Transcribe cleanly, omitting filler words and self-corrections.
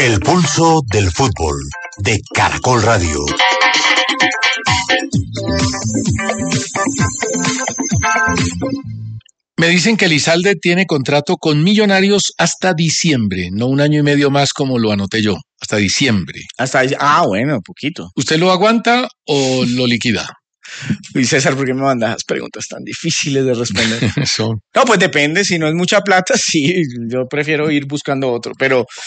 El pulso del fútbol de Caracol Radio. Me dicen que Elizalde tiene contrato con Millonarios hasta diciembre, no 1 año y medio más como lo anoté yo, hasta diciembre. Bueno, poquito. ¿Usted lo aguanta o lo liquida? Y César, ¿por qué me mandas preguntas tan difíciles de responder? Son. No, pues depende, si no es mucha plata, sí, yo prefiero ir buscando otro, pero